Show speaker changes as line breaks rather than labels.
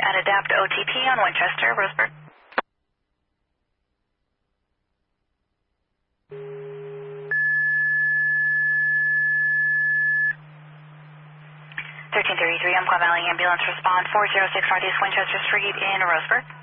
at Adapt OTP on Winchester, Roseburg. 1333, Umpqua Valley Ambulance, respond 406 Northeast Winchester Street in Roseburg.